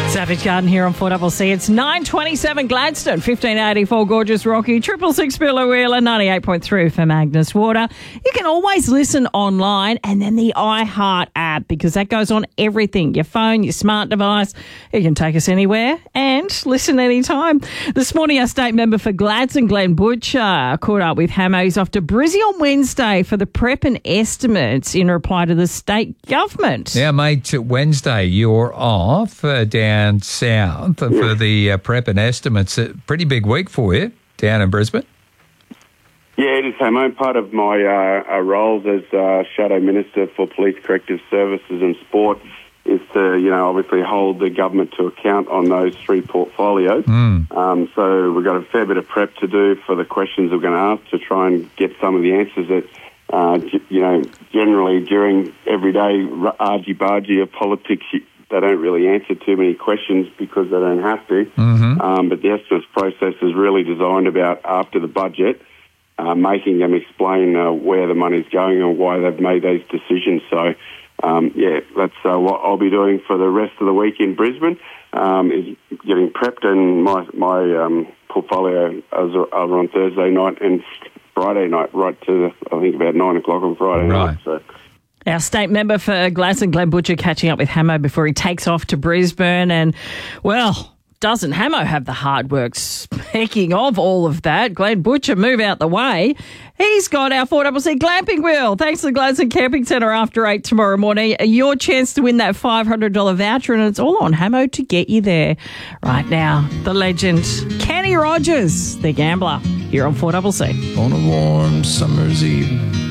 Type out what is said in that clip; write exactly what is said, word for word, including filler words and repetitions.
Savage Garden here on four C C. It's nine twenty-seven Gladstone, fifteen eighty-four Gorgeous Rocky, triple six Billowheeler, ninety-eight point three for Magnus Water. You can always listen online and then the iHeart app, because that goes on everything, your phone, your smart device. You can take us anywhere and listen anytime. This morning, our state member for Gladstone, Glenn Butcher, caught up with Hamo. He's off to Brizzy on Wednesday for the prep and estimates in reply to the state government. Now, mate, Wednesday you're off uh, down south for the uh, prep and estimates. A pretty big week for you down in Brisbane. Yeah, it is, Hamo. Part of my uh, uh, roles as uh, Shadow Minister for Police Corrective Services and Sport is to, you know, obviously hold the government to account on those three portfolios. Mm. Um, so we've got a fair bit of prep to do for the questions we're going to ask to try and get some of the answers that, uh, you know, generally during everyday argy-bargy of politics, they don't really answer too many questions because they don't have to. Mm-hmm. Um, but the estimates process is really designed about after the budget, uh, making them explain uh, where the money's going and why they've made those decisions. So, um, yeah, that's uh, what I'll be doing for the rest of the week in Brisbane, um, is getting prepped, and my, my um, portfolio is over on Thursday night and Friday night, right to, I think, about nine o'clock on Friday right. night. So. Our state member for Gladstone, Glenn Butcher, catching up with Hamo before he takes off to Brisbane. And, well, doesn't Hamo have the hard work? Speaking of all of that, Glenn Butcher, move out the way. He's got our four C C glamping wheel. Thanks to the Gladstone Camping Centre after eight tomorrow morning. Your chance to win that five hundred dollars voucher, and it's all on Hamo to get you there. Right now, the legend, Kenny Rogers, the gambler, here on four C C. On a warm summer's evening.